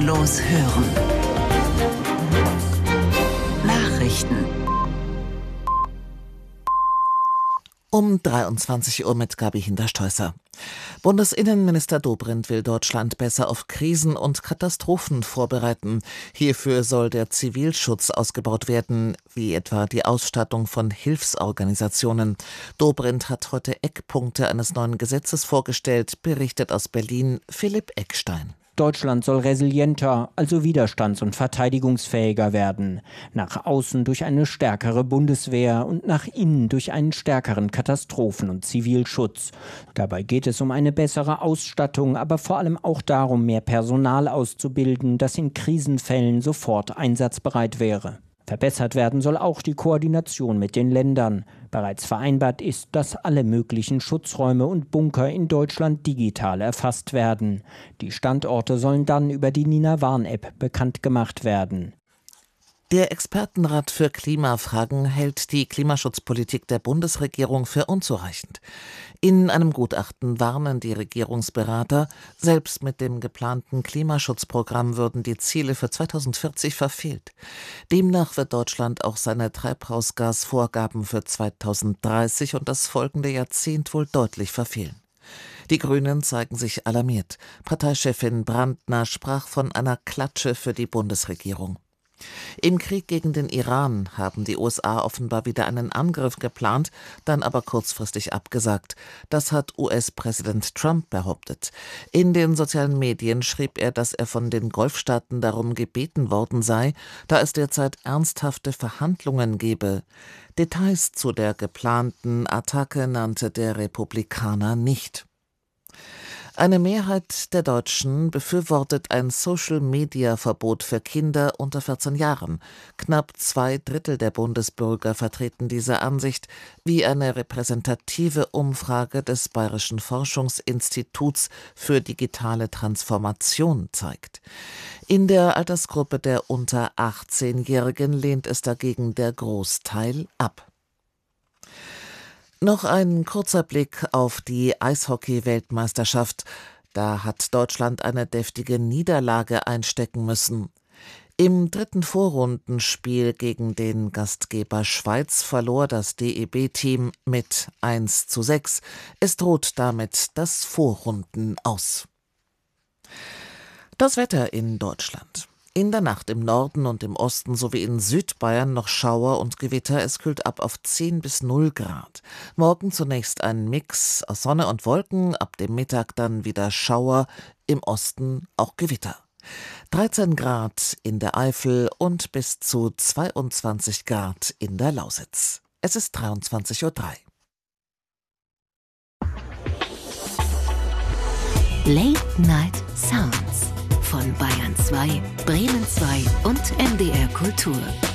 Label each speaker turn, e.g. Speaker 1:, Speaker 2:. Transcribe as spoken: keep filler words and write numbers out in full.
Speaker 1: Endlos hören. Nachrichten.
Speaker 2: Um dreiundzwanzig Uhr mit Gabi Hinterstoisser. Bundesinnenminister Dobrindt will Deutschland besser auf Krisen und Katastrophen vorbereiten. Hierfür soll der Zivilschutz ausgebaut werden, wie etwa die Ausstattung von Hilfsorganisationen. Dobrindt hat heute Eckpunkte eines neuen Gesetzes vorgestellt, berichtet aus Berlin Philipp Eckstein.
Speaker 3: Deutschland soll resilienter, also widerstands- und verteidigungsfähiger werden. Nach außen durch eine stärkere Bundeswehr und nach innen durch einen stärkeren Katastrophen- und Zivilschutz. Dabei geht es um eine bessere Ausstattung, aber vor allem auch darum, mehr Personal auszubilden, das in Krisenfällen sofort einsatzbereit wäre. Verbessert werden soll auch die Koordination mit den Ländern. Bereits vereinbart ist, dass alle möglichen Schutzräume und Bunker in Deutschland digital erfasst werden. Die Standorte sollen dann über die Nina Warn-App bekannt gemacht werden.
Speaker 2: Der Expertenrat für Klimafragen hält die Klimaschutzpolitik der Bundesregierung für unzureichend. In einem Gutachten warnen die Regierungsberater, selbst mit dem geplanten Klimaschutzprogramm würden die Ziele für zweitausendvierzig verfehlt. Demnach wird Deutschland auch seine Treibhausgasvorgaben für zweitausenddreißig und das folgende Jahrzehnt wohl deutlich verfehlen. Die Grünen zeigen sich alarmiert. Parteichefin Brandner sprach von einer Klatsche für die Bundesregierung. Im Krieg gegen den Iran haben die U S A offenbar wieder einen Angriff geplant, dann aber kurzfristig abgesagt. Das hat U S-Präsident Trump behauptet. In den sozialen Medien schrieb er, dass er von den Golfstaaten darum gebeten worden sei, da es derzeit ernsthafte Verhandlungen gebe. Details zu der geplanten Attacke nannte der Republikaner nicht. Eine Mehrheit der Deutschen befürwortet ein Social-Media-Verbot für Kinder unter vierzehn Jahren. Knapp zwei Drittel der Bundesbürger vertreten diese Ansicht, wie eine repräsentative Umfrage des Bayerischen Forschungsinstituts für digitale Transformation zeigt. In der Altersgruppe der unter achtzehnjährigen lehnt es dagegen der Großteil ab. Noch ein kurzer Blick auf die Eishockey-Weltmeisterschaft. Da hat Deutschland eine deftige Niederlage einstecken müssen. Im dritten Vorrundenspiel gegen den Gastgeber Schweiz verlor das D E B-Team mit eins zu sechs. Es droht damit das Vorrunden aus. Das Wetter in Deutschland. In der Nacht im Norden und im Osten sowie in Südbayern noch Schauer und Gewitter. Es kühlt ab auf zehn bis null Grad. Morgen zunächst ein Mix aus Sonne und Wolken, ab dem Mittag dann wieder Schauer, im Osten auch Gewitter. dreizehn Grad in der Eifel und bis zu zweiundzwanzig Grad in der Lausitz. Es ist dreiundzwanzig Uhr drei.
Speaker 1: Late Night Sounds von Bayern zwei, Bremen zwei und M D R Kultur.